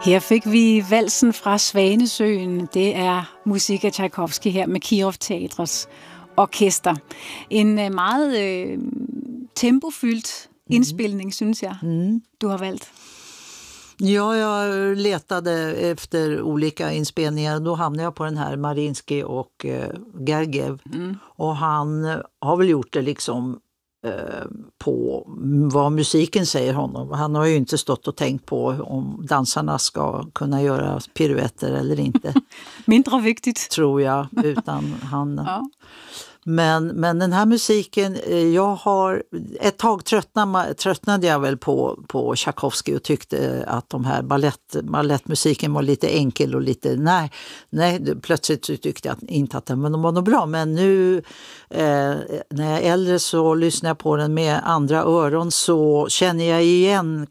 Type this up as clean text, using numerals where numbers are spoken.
Her fik vi valsen fra Svanesøen. Det er musik af Tchaikovsky her med Kirov Teatrets orkester. En meget tempofyldt inspelning, synes jeg, du har valgt. Ja, jag letade efter olika inspelningar. Då hamnade jag på den här Mariinsky och Gergiev. Och han har väl gjort det liksom på vad musiken säger honom. Han har ju inte stått och tänkt på om dansarna ska kunna göra piruetter eller inte. Mindre viktigt. Tror jag, utan han... Ja. Men den här musiken, jag har ett tag tröttnade jag väl på Tchaikovsky och tyckte att de här ballettmusiken var lite enkel och lite nej plötsligt så tyckte jag inte att den var något bra, men nu när jag är äldre så lyssnar jag på den med andra öron, så känner jag igen